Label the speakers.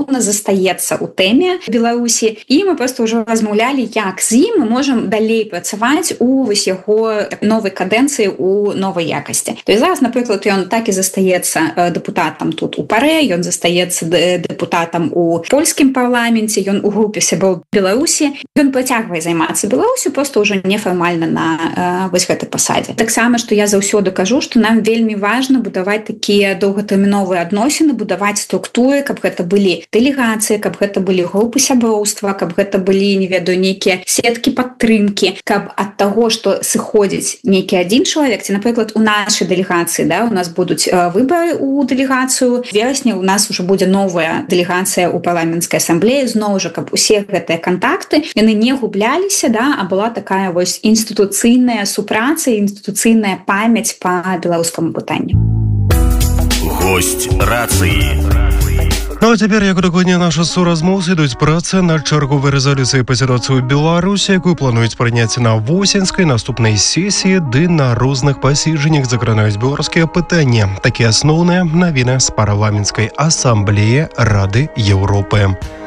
Speaker 1: цудоўна застаецца ў тэме Беларусі, і мы просто ўжо размаўлялі, як з ім мы можам далей працаваць у вось яго новай кадэнцыі у новай якасці. То есть зараз, напрыклад, ён так і застаецца дэпутатам тут у ПАРЭ, ён застаецца дэпутатам у польскім парламенце, ён у групе сяброў Беларусі, ён працягвае займацца Беларусю, просто ўжо нефармальна на вось гэтай пасадзе. Таксама, што я заўсёды кажу, што нам вельмі важна будаваць такія доўгатэрміновыя адносіны, будаваць структуры, каб гэта былі дэлегацыі, каб гэта былі групы сяброўства, каб гэта былі, не ведаю, нейкія сеткі падтрымкі, каб ад таго, што сыходзіць нейкі адзін чалавек, ці, напрыклад, у нашай дэлегацыі, да, у нас будуць выбары ў дэлегацыю, в верасні у нас уже будзе новая дэлегацыя ў парламенцкай асамблеі, зноў жа, каб усе гэтыя кантакты, яны не губляліся, да, а была такая вось інстытуцыйная супраца, інстытуцыйная памяць па беларускаму пытанню.
Speaker 2: Госць рацыі.
Speaker 3: Ну а цяпер, як дакладнее наша суразмоўцы, ідуць працы над чарговай рэзалюцыяй па сітуацыі ў Беларусі, якую плануюць прыняць на восеньскай наступнай сесіі, ды на розных пасіджаннях закранаюць беларускія пытанні. Такія асноўныя навіны з парламенцкай асамблеі Рады Еўропы.